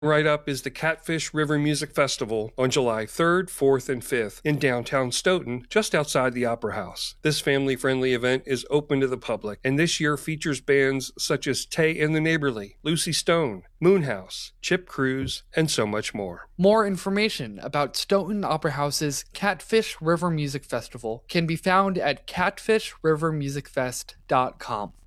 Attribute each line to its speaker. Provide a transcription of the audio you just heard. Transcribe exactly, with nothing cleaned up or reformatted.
Speaker 1: Right up is the Catfish River Music Festival on July third, fourth, and fifth in downtown Stoughton, just outside the Opera House. This family-friendly event is open to the public, and this year features bands such as Tay and the Neighborly, Lucy Stone, Moonhouse, Chip Cruz, and so much more.
Speaker 2: More information about Stoughton Opera House's Catfish River Music Festival can be found at catfish river music fest dot com.